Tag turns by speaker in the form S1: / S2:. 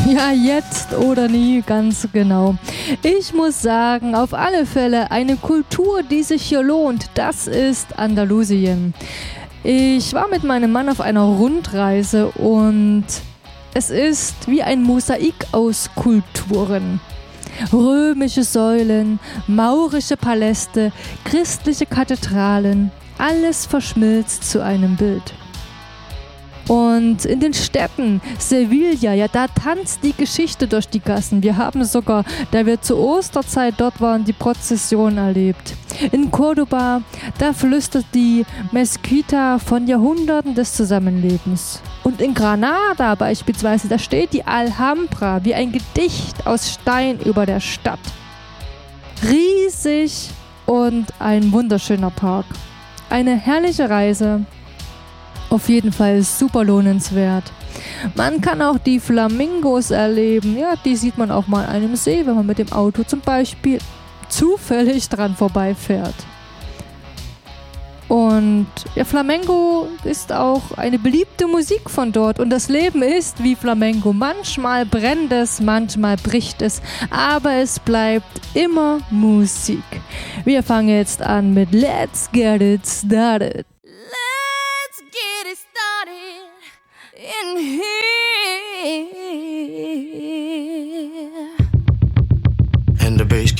S1: Ja, jetzt oder nie, ganz genau. Ich muss sagen, auf alle Fälle eine Kultur, die sich hier lohnt, das ist Andalusien. Ich war mit meinem Mann auf einer Rundreise und es ist wie ein Mosaik aus Kulturen. Römische Säulen, maurische Paläste, christliche Kathedralen, alles verschmilzt zu einem Bild. Und in den Städten, Sevilla, ja, da tanzt die Geschichte durch die Gassen. Wir haben sogar, da wir zur Osterzeit dort waren, die Prozession erlebt. In Cordoba, da flüstert die Mezquita von Jahrhunderten des Zusammenlebens. Und in Granada beispielsweise, da steht die Alhambra wie ein Gedicht aus Stein über der Stadt. Riesig und ein wunderschöner Park. Eine herrliche Reise. Auf jeden Fall super lohnenswert. Man kann auch die Flamingos erleben. Ja, die sieht man auch mal an einem See, wenn man mit dem Auto zum Beispiel zufällig dran vorbeifährt. Und ja, Flamenco ist auch eine beliebte Musik von dort. Und das Leben ist wie Flamenco. Manchmal brennt es, manchmal bricht es. Aber es bleibt immer Musik. Wir fangen jetzt an mit Let's Get It Started.
S2: Let's get it started in here.